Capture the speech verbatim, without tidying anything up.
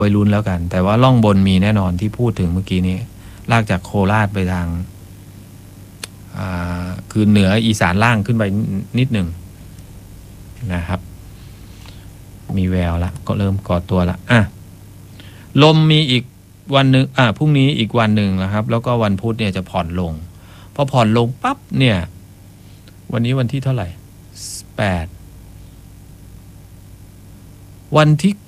ไว้ลุ้นแล้วกันแต่ว่าล่องบนมีแน่นอนที่พูดถึงเมื่อกี้นี้ลากจากโคราชไปทางคือเหนืออีสานล่างขึ้นไปนิดหนึ่งนะครับมีแววละก็เริ่มก่อตัวละอ่ะลมมีอีกวันหนึ่งอ่ะพรุ่งนี้อีกวันหนึ่งนะครับแล้วก็วันพุธเนี่ยจะผ่อนลงพอผ่อนลงปั๊บเนี่ยวันนี้วันที่เท่าไหร่แปดวันที่